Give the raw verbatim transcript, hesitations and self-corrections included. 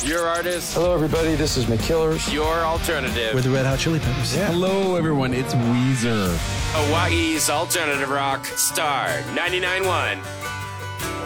Your artist. Hello, everybody. This is McKillers. Your alternative. With the Red Hot Chili Peppers. Yeah. Hello, everyone. It's Weezer. Hawaii's alternative rock. Star ninety-nine point one.